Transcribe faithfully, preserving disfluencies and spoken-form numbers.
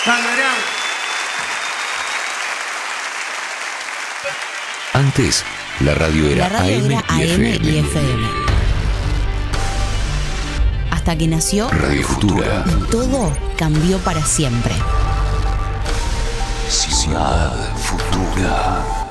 Calderón. Antes, la radio era, La radio A M, era A y, M F M. y F M. Hasta que nació Radio Futura. y todo cambió para siempre. Ciudad Futura.